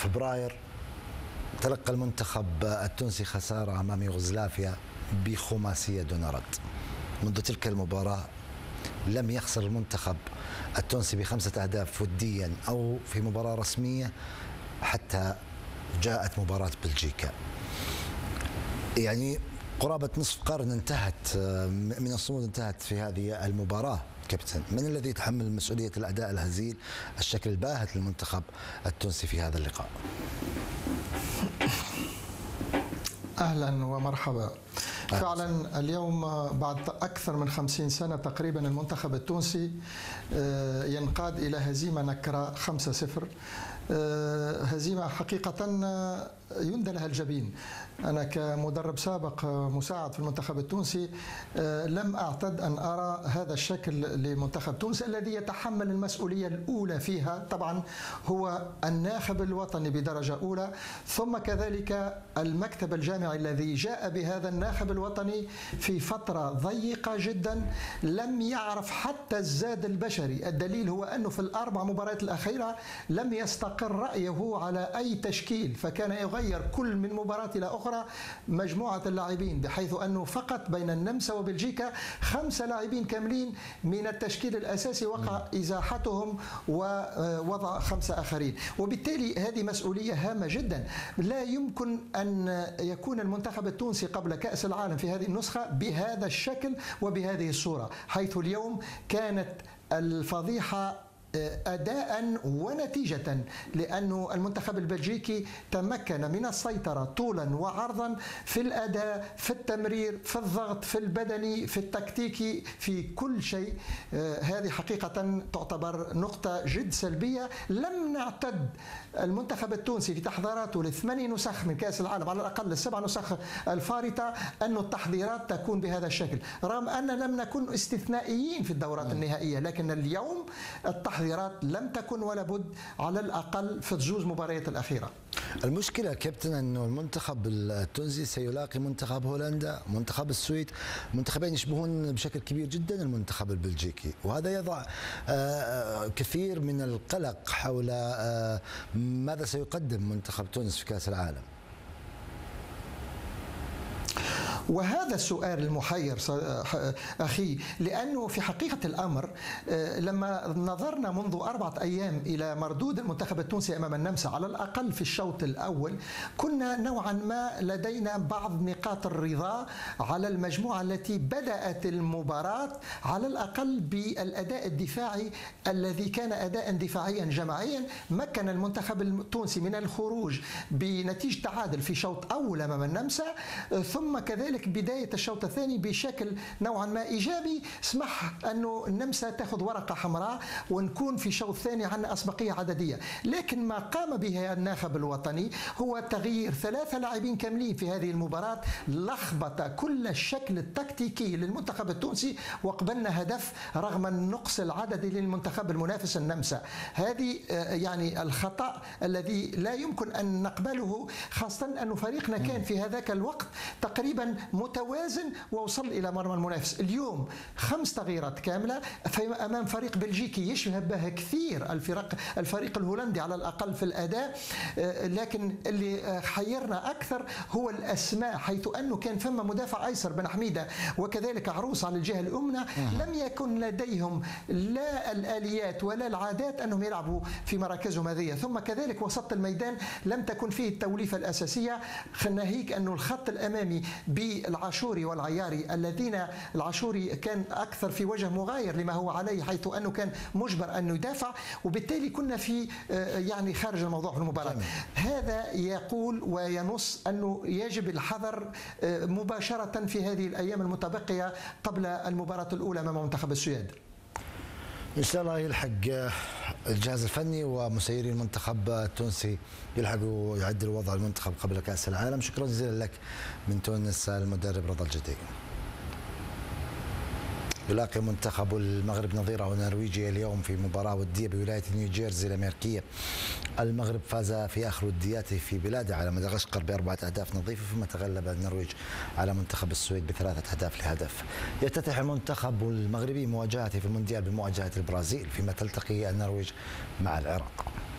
فبراير تلقى المنتخب التونسي خسارة أمام يوغوسلافيا بخماسية دون رد. منذ تلك المباراة لم يخسر المنتخب التونسي ب5 أهداف وديا أو في مباراة رسمية حتى جاءت مباراة بلجيكا. يعني قرابة نصف قرن انتهت من الصمود، انتهت في هذه المباراة. كابتن، من الذي يتحمل مسؤولية الأداء الهزيل، الشكل الباهت للمنتخب التونسي في هذا اللقاء؟ أهلا ومرحبا. فعلا اليوم بعد أكثر من 50 سنة تقريبا المنتخب التونسي ينقاد إلى هزيمة نكرة 5-0، هزيمة حقيقة يندى لها الجبين. أنا كمدرب سابق مساعد في المنتخب التونسي لم أعتد أن أرى هذا الشكل لمنتخب تونس الذي يتحمل المسؤولية الأولى فيها طبعا هو الناخب الوطني بدرجة أولى، ثم كذلك المكتب الجامعي الذي جاء بهذا الناخب الوطني في فترة ضيقة جدا، لم يعرف حتى الزاد البشري. الدليل هو أنه في ال4 مباريات الأخيرة لم يستقر رأيه على أي تشكيل، فكان يغير كل من مباراة إلى أخرى مجموعة اللاعبين، بحيث أنه فقط بين النمسا وبلجيكا 5 لاعبين كاملين من التشكيل الأساسي وقع إزاحتهم ووضع 5 آخرين. وبالتالي هذه مسؤولية هامة جدا. لا يمكن أن يكون المنتخب التونسي قبل كأس العالم في هذه النسخة بهذا الشكل وبهذه الصورة، حيث اليوم كانت الفضيحة أداء ونتيجة، لأن المنتخب البلجيكي تمكن من السيطرة طولا وعرضا في الأداء، في التمرير، في الضغط، في البدني، في التكتيكي، في كل شيء. هذه حقيقة تعتبر نقطة جد سلبية. لم نعتد المنتخب التونسي في تحضيراته ل8 نسخ من كأس العالم، على الأقل ال7 نسخ الفارطة، أن التحضيرات تكون بهذا الشكل، رغم أن لم نكن استثنائيين في الدورات النهائية. لكن اليوم التحضيرات لم تكن ولا بد على الأقل في الجوز مباريات الأخيرة. المشكلة كابتن أنه المنتخب التونسي سيلاقي منتخب هولندا، منتخب السويد، منتخبين يشبهون بشكل كبير جدا المنتخب البلجيكي، وهذا يضع كثير من القلق حول ماذا سيقدم منتخب تونس في كأس العالم. وهذا السؤال المحير أخي، لأنه في حقيقة الأمر لما نظرنا منذ 4 أيام إلى مردود المنتخب التونسي أمام النمسا على الأقل في الشوط الأول، كنا نوعا ما لدينا بعض نقاط الرضا على المجموعة التي بدأت المباراة على الأقل بالأداء الدفاعي الذي كان أداء دفاعيا جماعيا. مكن المنتخب التونسي من الخروج بنتيجة تعادل في شوط أول أمام النمسا، ثم كذلك بداية الشوط الثاني بشكل نوعا ما إيجابي سمح أنه النمسا تأخذ ورقة حمراء ونكون في شوط ثاني عندنا أسبقية عددية. لكن ما قام به الناخب الوطني هو تغيير 3 لاعبين كاملين في هذه المباراة، لخبط كل الشكل التكتيكي للمنتخب التونسي، وقبلنا هدف رغم النقص العددي للمنتخب المنافس النمسا. هذه يعني الخطأ الذي لا يمكن أن نقبله، خاصة أن فريقنا كان في هذاك الوقت تقريبا متوازن ووصل إلى مرمى المنافس. اليوم 5 تغييرات كاملة أمام فريق بلجيكي يشبه كثير الفريق الهولندي على الأقل في الأداء. لكن اللي حيرنا أكثر هو الأسماء، حيث أنه كان ثم مدافع أيسر بن حميدة وكذلك عروس على الجهة اليمنى، لم يكن لديهم لا الآليات ولا العادات أنهم يلعبوا في مراكزهم هذه. ثم كذلك وسط الميدان لم تكن فيه التوليفة الأساسية، ناهيك أنه الخط الأمامي بالعاشوري والعياري، الذين العاشوري كان أكثر في وجه مغاير لما هو عليه، حيث أنه كان مجبر أن يدافع، وبالتالي كنا في يعني خارج الموضوع في المباراة. هذا يقول وينص أنه يجب الحذر مباشرة في هذه الأيام المتبقية قبل المباراة الأولى أمام منتخب السويد. إن شاء الله يلحق الجهاز الفني ومسيري المنتخب التونسي يلحقوا يعدلوا وضع المنتخب قبل كأس العالم. شكرا جزيلا لك من تونس المدرب رضا الجدي. يلاقي منتخب المغرب نظيره النرويجي اليوم في مباراة ودية بولاية نيوجيرسي الأمريكية. المغرب فاز في آخر ودياته في بلاده على مدغشقر ب4 أهداف نظيفة، ثم تغلب النرويج على منتخب السويد ب3 أهداف لهدف. يفتتح المنتخب المغربي مواجهته في المونديال بمواجهة البرازيل، فيما تلتقي النرويج مع العراق.